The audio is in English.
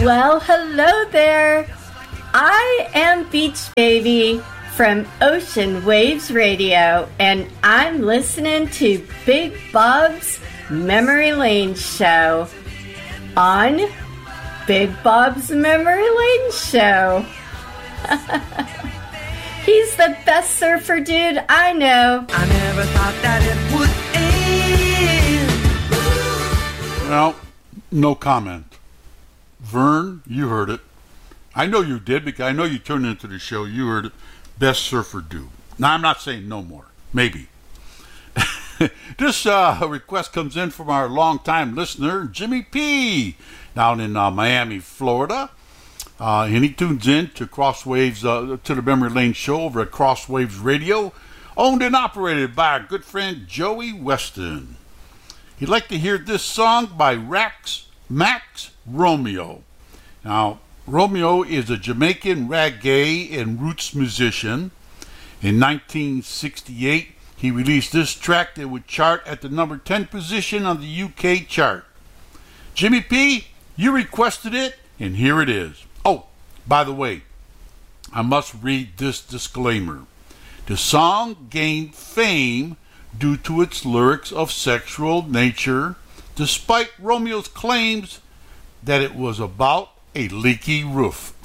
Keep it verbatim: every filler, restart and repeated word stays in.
Well, hello there. I am Beach Baby from Ocean Waves Radio, and I'm listening to Big Bob's Memory Lane Show on Big Bob's Memory Lane Show. He's the best surfer dude I know. I never thought that it would end. Well, no comment. Vern, you heard it. I know you did because I know you tuned into the show. You heard it. Best surfer dude. Now, I'm not saying no more. Maybe. This uh, request comes in from our longtime listener, Jimmy P, down in uh, Miami, Florida. Uh, and he tunes in to Crosswaves, uh, to the Memory Lane Show over at Crosswaves Radio, owned and operated by our good friend Joey Weston. He'd like to hear this song by Rax Max Romeo. Now, Romeo is a Jamaican reggae and roots musician. In nineteen sixty-eight, he released this track that would chart at the number ten position on the U K chart. Jimmy P, you requested it, and here it is. Oh, by the way, I must read this disclaimer. The song gained fame due to its lyrics of sexual nature, despite Romeo's claims that it was about a leaky roof.